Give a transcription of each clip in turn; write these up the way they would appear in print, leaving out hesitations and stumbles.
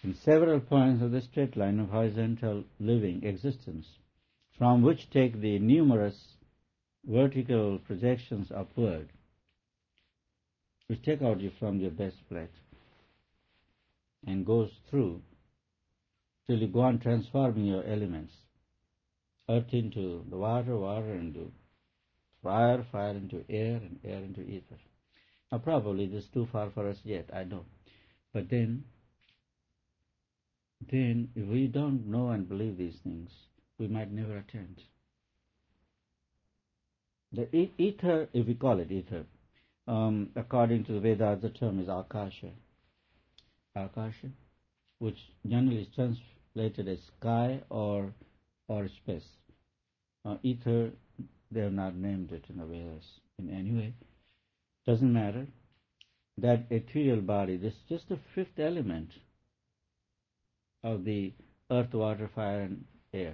in several points of the straight line of horizontal living existence, from which take the numerous vertical projections upward, which take out you from your best plate and goes through till you go on transforming your elements, earth into the water, water into fire, fire into air, and air into ether. Now probably this is too far for us yet, I know. But then if we don't know and believe these things, we might never attain. The ether, if we call it ether, according to the Vedas, the term is Akasha. Akasha, which generally is translated as sky or space. Ether, they have not named it in the Vedas in any way. Doesn't matter. That ethereal body, this is just the fifth element of the earth, water, fire, and air.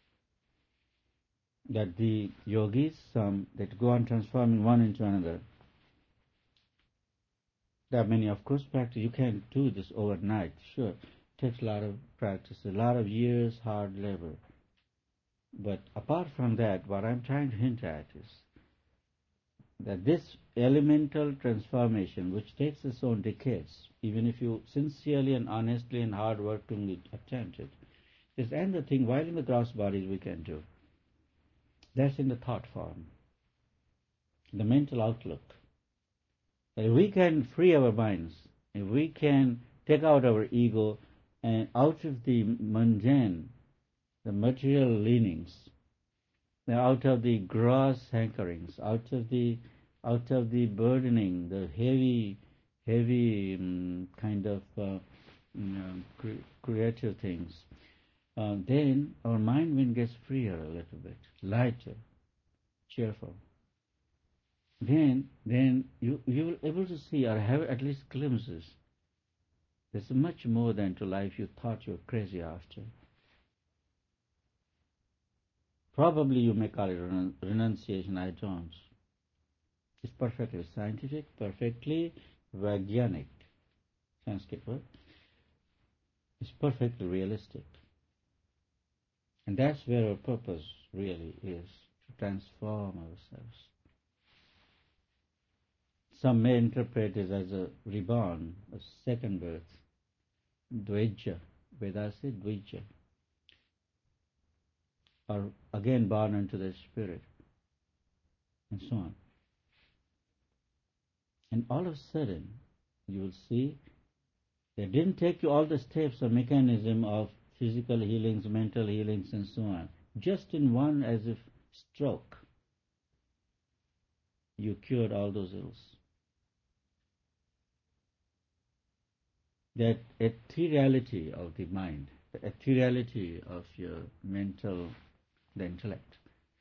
That the yogis, some that go on transforming one into another. There are many, of course, practice. You can't do this overnight. Sure, it takes a lot of practice, a lot of years, hard labor. But apart from that, what I'm trying to hint at is that this elemental transformation, which takes its own decades, even if you sincerely and honestly and hard-workingly attempt it, is another thing while in the gross bodies we can do. That's in the thought form, the mental outlook. That if we can free our minds, if we can take out our ego and out of the mundane, the material leanings, out of the gross hankerings, out of the burdening, the heavy kind of creative things, then our mind will get freer a little bit, lighter, cheerful. Then you will be able to see or have at least glimpses. There's much more than to life you thought you were crazy after. Probably you may call it renunciation, I don't. It's perfectly scientific, perfectly Vajnanic, Sanskrit word. It's perfectly realistic. And that's where our purpose really is, to transform ourselves. Some may interpret it as a reborn, a second birth, Dvija, Vedas say Dvija, or again born into the spirit, and so on. And all of a sudden, you will see, they didn't take you all the steps or mechanism of physical healings, mental healings, and so on. Just in one, as if stroke, you cured all those ills. That ethereality of the mind, the ethereality of your mental, the intellect,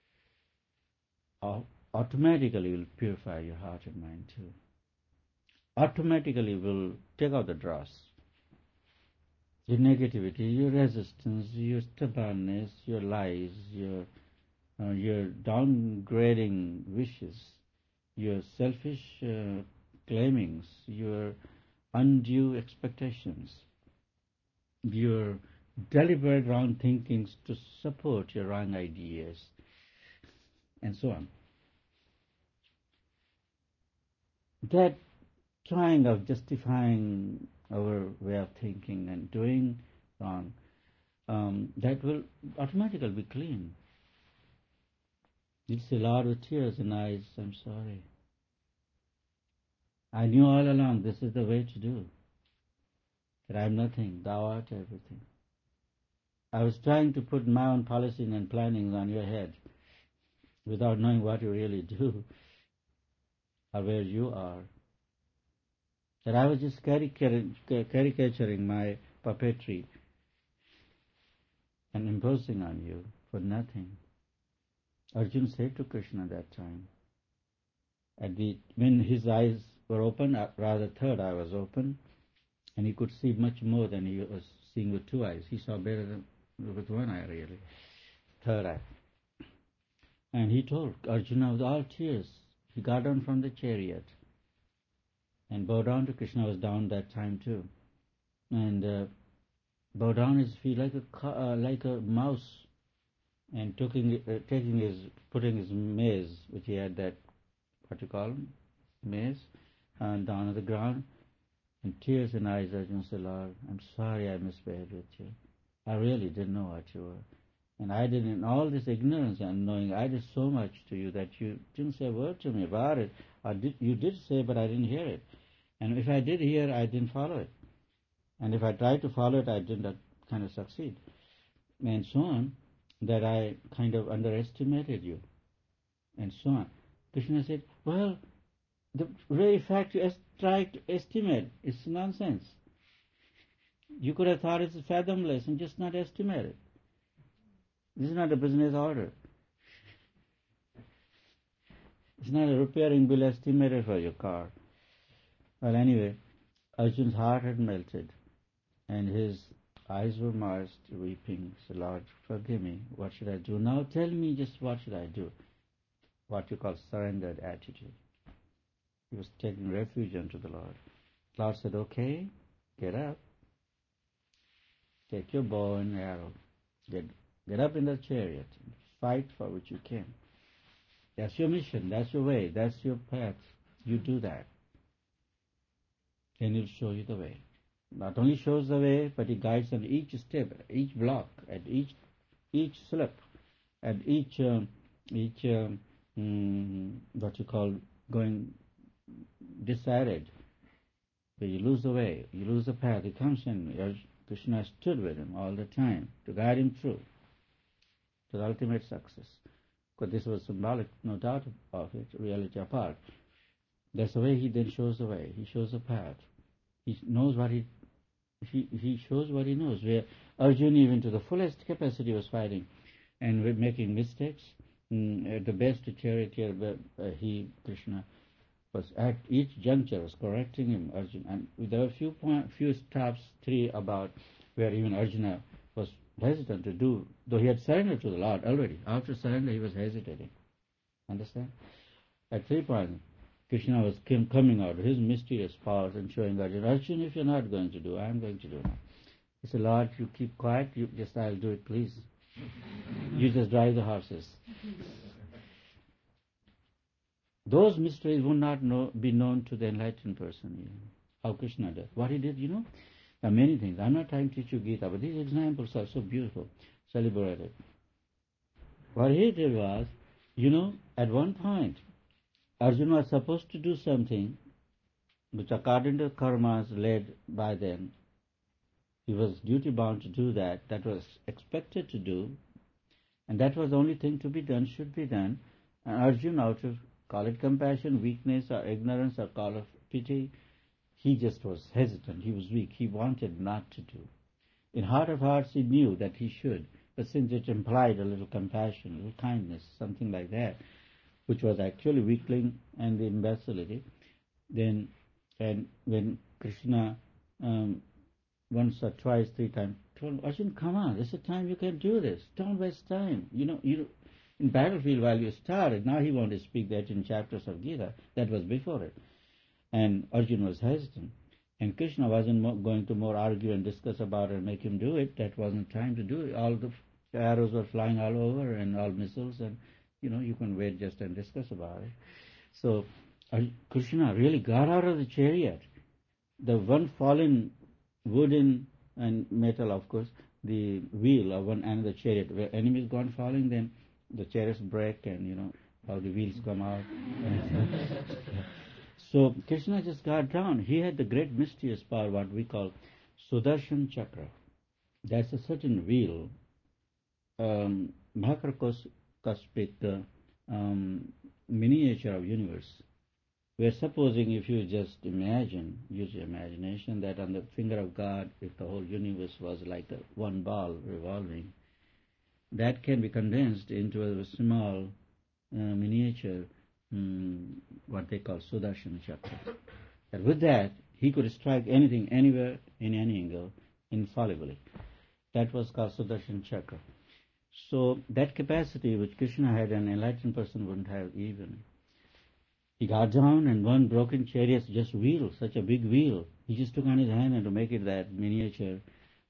automatically will purify your heart and mind too. Automatically will take out the dross, your negativity, your resistance, your stubbornness, your lies, your downgrading wishes, your selfish claimings, your undue expectations, your deliberate wrong thinkings to support your wrong ideas, and so on. That trying of justifying our way of thinking and doing wrong, that will automatically be clean. You'll say, Lord, with tears and eyes, I'm sorry. I knew all along this is the way to do. That I am nothing, thou art everything. I was trying to put my own policing and plannings on your head without knowing what you really do or where you are. That I was just caricaturing my puppetry and imposing on you for nothing. Arjuna said to Krishna at that time, when his eyes were open, rather third eye was open, and he could see much more than he was seeing with two eyes. He saw better than with one eye, really, third eye. And he told Arjuna with all tears, he got down from the chariot and bowed down to Krishna. Was down that time too. And bow down his feet like a mouse, and putting his mace, which he had, that, what you call him, mace, down on the ground, and tears in eyes. Arjuna said, Lord, I'm sorry I misbehaved with you. I really didn't know what you were. And I did, in all this ignorance and knowing, I did so much to you that you didn't say a word to me about it. You did say, but I didn't hear it. And if I did hear, I didn't follow it. And if I tried to follow it, I didn't kind of succeed. And so on, that I kind of underestimated you. And so on. Krishna said, well, the very fact you tried to estimate is nonsense. You could have thought it's fathomless and just not estimate it. This is not a business order. It's not a repairing bill estimated for your car. Well, anyway, Arjun's heart had melted, and his eyes were moist, weeping. He said, Lord, forgive me. What should I do? Now tell me just what should I do? What you call surrendered attitude. He was taking refuge unto the Lord. Lord said, okay, get up. Take your bow and arrow. Get up in the chariot and fight for which you came. That's your mission. That's your way. That's your path. You do that. Then He'll show you the way. Not only shows the way, but He guides on each step, each block, at each slip, at each what you call going decided. Where you lose the way, you lose the path. He comes in. Krishna stood with him all the time to guide him through to the ultimate success. Because this was symbolic, no doubt of it, reality apart. That's the way He then shows the way. He shows the path. He knows what he shows what He knows. Where Arjuna, even to the fullest capacity, was fighting and making mistakes. At the best charioteer, Krishna, was at each juncture was correcting him, Arjuna. And there were few stops, 3 about, where even Arjuna was hesitant to do, though he had surrendered to the Lord already. After surrender, he was hesitating. Understand? At 3 points, Krishna was coming out of His mysterious powers and showing Arjuna, Arjuna, if you're not going to do, I am going to do now. He said, Lord, you keep quiet, I'll do it, please. You just drive the horses. Those mysteries would not be known to the enlightened person. How Krishna does. What He did, there are many things. I'm not trying to teach you Gita, but these examples are so beautiful, celebrated. What He did was, at one point, Arjuna was supposed to do something which, according to karmas led by them, he was duty bound to do that. That was expected to do, and that was the only thing to be done, should be done. And Arjuna, out of, call it compassion, weakness, or ignorance, or call it pity, he just was hesitant. He was weak. He wanted not to do. In heart of hearts, he knew that he should, but since it implied a little compassion, a little kindness, something like that, which was actually weakling and the imbecility, then, and when Krishna once or twice, 3 times, told Arjuna, come on, this is a time you can do this. Don't waste time. In battlefield while you started, now he wanted to speak that in chapters of Gita. That was before it. And Arjuna was hesitant. And Krishna wasn't going to more argue and discuss about it and make him do it. That wasn't time to do it. All the arrows were flying all over and all missiles, and you can wait just and discuss about it. So Krishna really got out of the chariot. The one fallen wooden and metal, of course, the wheel of one end of the chariot, where enemy is gone falling, then the chariots break and how the wheels come out. So Krishna just got down. He had the great mysterious power, what we call Sudarshan Chakra. That's a certain wheel, macrocosmic miniature of universe. We're supposing, if you just imagine, use your imagination, that on the finger of God, if the whole universe was like one ball revolving, that can be condensed into a small miniature, what they call Sudarshan Chakra. And with that, he could strike anything, anywhere, in any angle, infallibly. That was called Sudarshan Chakra. So that capacity which Krishna had, an enlightened person wouldn't have even. He got down, and one broken chariot, just wheel, such a big wheel, he just took on his hand and to make it that miniature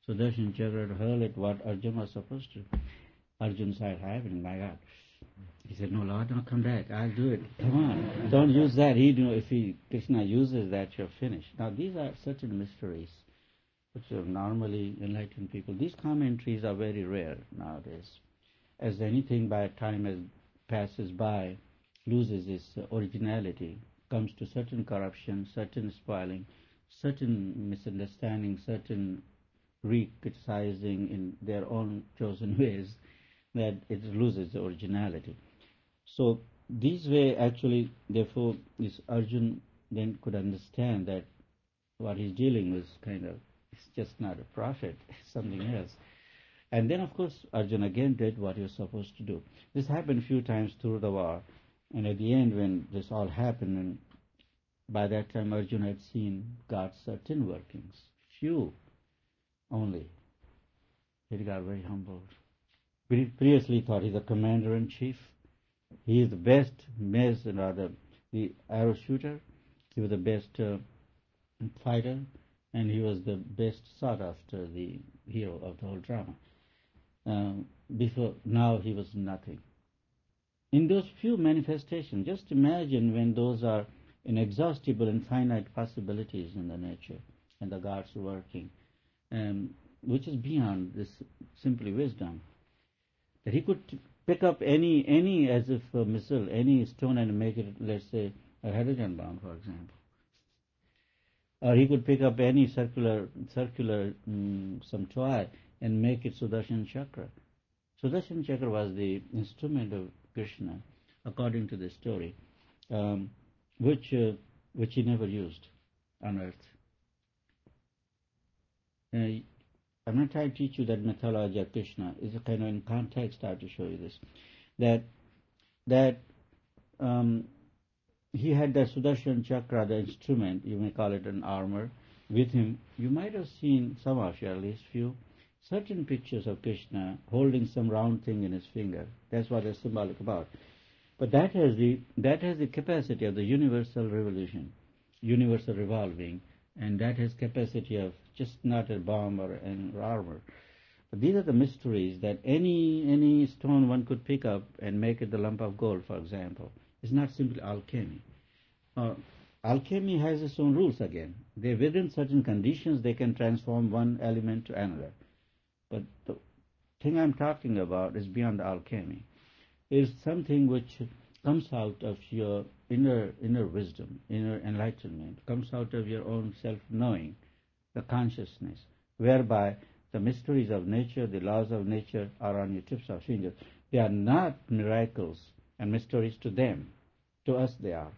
Sudarshan Chakra to hurl at what Arjuna was supposed to. Arjuna started happening, my God. He said, no, Lord, don't come back. I'll do it. Come on. Don't use that. If Krishna uses that, you're finished. Now, these are certain mysteries which are normally enlightened people. These commentaries are very rare nowadays. As anything by time as passes by, loses its originality, comes to certain corruption, certain spoiling, certain misunderstanding, certain re-criticizing in their own chosen ways, that it loses the originality. So this way actually, therefore, this Arjun then could understand that what he's dealing with it's just not a prophet, it's something else. And then, of course, Arjun again did what he was supposed to do. This happened a few times through the war, and at the end, when this all happened, and by that time Arjun had seen God's certain workings, few only. He got very humbled. Previously thought he's a commander-in-chief. He is the best, the arrow shooter. He was the best fighter, and he was the best sought after, the hero of the whole drama. Before now, he was nothing. In those few manifestations, just imagine when those are inexhaustible and finite possibilities in the nature and the gods working, which is beyond this simply wisdom. That he could pick up any as if a missile, any stone, and make it, let's say, a hydrogen bomb, for example. Or he could pick up any circular some toy and make it Sudarshan Chakra. Sudarshan Chakra was the instrument of Krishna, according to the story, which he never used on earth. I'm not trying to teach you that mythology of Krishna. It's a kind of in context I have to show you this. That he had the Sudarshan Chakra, the instrument, you may call it an armor, with him. You might have seen, some of you, at least few, certain pictures of Krishna holding some round thing in his finger. That's what it's symbolic about. But that has the capacity of the universal revolution, universal revolving, and that has capacity of just not a bomb or an armor. But these are the mysteries that any stone one could pick up and make it the lump of gold, for example. It's not simply alchemy. Alchemy has its own rules again. Within certain conditions they can transform one element to another. But the thing I'm talking about is beyond alchemy. It's something which comes out of your inner wisdom, inner enlightenment, comes out of your own self-knowing, the consciousness, whereby the mysteries of nature, the laws of nature are on your tips of fingers. They are not miracles and mysteries to them. To us they are.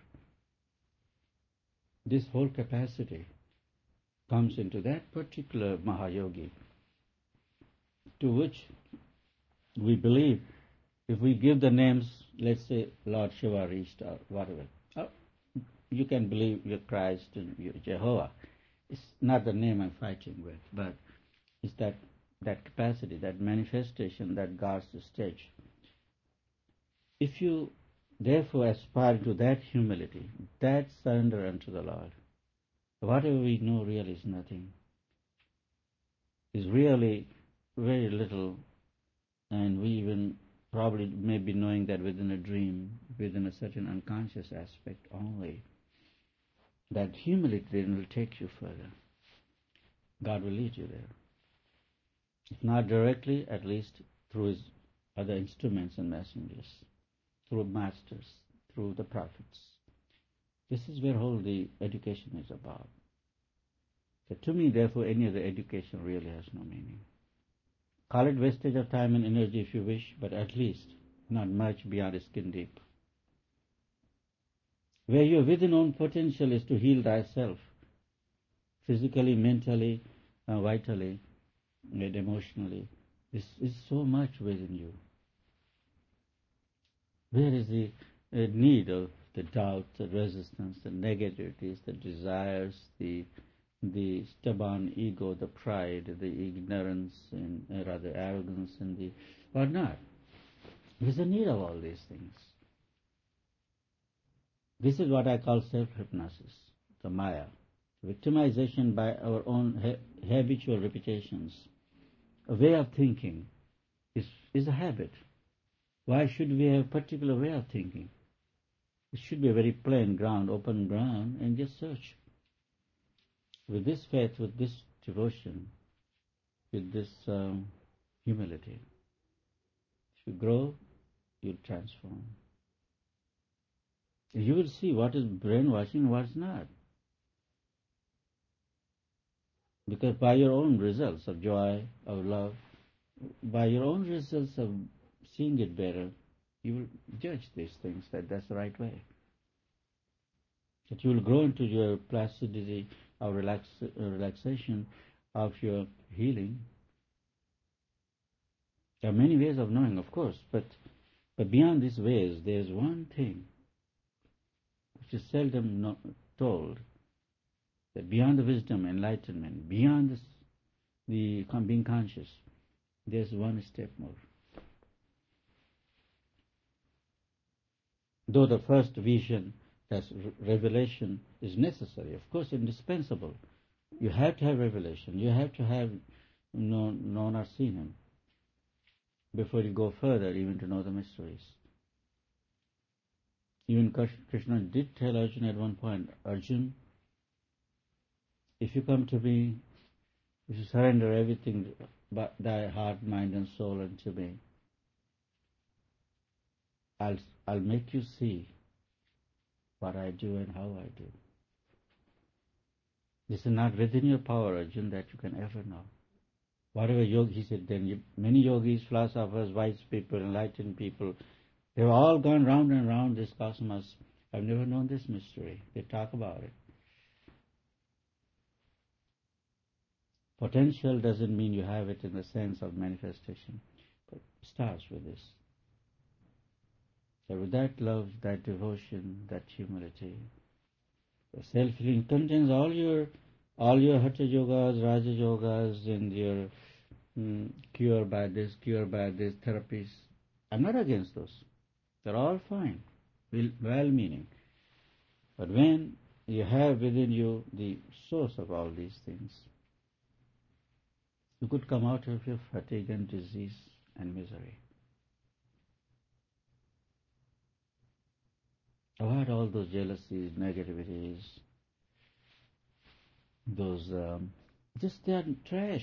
This whole capacity comes into that particular Mahayogi, to which we believe if we give the names, let's say Lord Shiva reached or whatever, you can believe you're Christ and you're Jehovah. It's not the name I'm fighting with, but it's that capacity, that manifestation that guards the stage. If you therefore aspire to that humility, that surrender unto the Lord, whatever we know really is nothing, is really very little, and we even probably may be knowing that within a dream, within a certain unconscious aspect only. That humility then will take you further. God will lead you there. If not directly, at least through his other instruments and messengers, through masters, through the prophets. This is where whole the education is about. So to me, therefore, any other education really has no meaning. Call it wastage of time and energy if you wish, but at least not much beyond skin deep. Where your within own potential is to heal thyself, physically, mentally, vitally, and emotionally. This is so much within you. Where is the need of the doubt, the resistance, the negativities, the desires, the stubborn ego, the pride, the ignorance, and rather arrogance, and the whatnot? There is a need of all these things. This is what I call self-hypnosis, the Maya. Victimization by our own habitual repetitions a way of thinking is a habit. Why should we have a particular way of thinking? It should be a very plain ground, open ground, and just search. With this faith, with this devotion, with this humility, if you grow, you'll transform. You will see what is brainwashing and what is not. Because by your own results of joy, of love, by your own results of seeing it better, you will judge these things that that's the right way. That you will grow into your placidity of relaxation, of your healing. There are many ways of knowing, of course, but beyond these ways, there is one thing which is seldom told, that beyond the wisdom, enlightenment, beyond the being conscious, there's one step more. Though the first vision, that's revelation, is necessary, of course, indispensable. You have to have revelation. You have to have known or seen Him before you go further, even to know the mysteries. Even Krishna did tell Arjuna at one point, Arjun, if you come to me, if you surrender everything, but thy heart, mind, and soul unto me, I'll make you see what I do and how I do. This is not within your power, Arjun, that you can ever know. Whatever yoga, he said, then many yogis, philosophers, wise people, enlightened people, they've all gone round and round this cosmos. I've never known this mystery. They talk about it. Potential doesn't mean you have it in the sense of manifestation, but it starts with this. So with that love, that devotion, that humility, the self-healing contains all your Hatha Yogas, Raja Yogas, and your cure by this therapies. I'm not against those. They're all fine, well-meaning. But when you have within you the source of all these things, you could come out of your fatigue and disease and misery. Avoid all those jealousies, negativities, those, they are trash.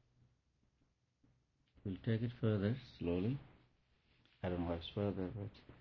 We'll take it further, slowly. I don't know what's further, but